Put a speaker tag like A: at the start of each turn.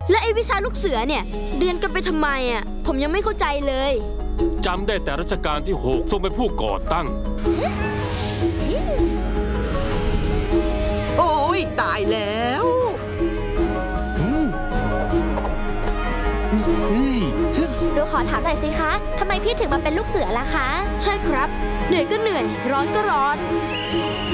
A: และไอ้วิชาลูกเสือเนี่ยเรียนกันไปทำไมอ่ะผมยังไม่เข้าใจเลย
B: จำได้แต่รัชกาลที่6ทรงเป็นผู้ก่อตั้ง
C: โอ้ยตายแล้ว
D: เราขอถามหน่อยสิคะทำไมพี่ถึงมาเป็นลูกเสือล่ะคะ
A: ใช่ครับเหนื่อยก็เหนื่อยร้อนก็ร้อน